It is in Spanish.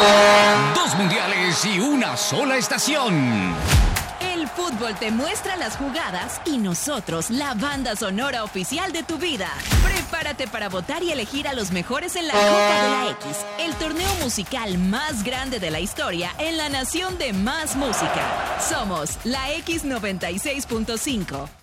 Dos mundiales y una sola estación. El fútbol te muestra las jugadas y nosotros, la banda sonora oficial de tu vida. Prepárate para votar y elegir a los mejores en la Copa de la X, el torneo musical más grande de la historia en la nación de más música. Somos la X96.5.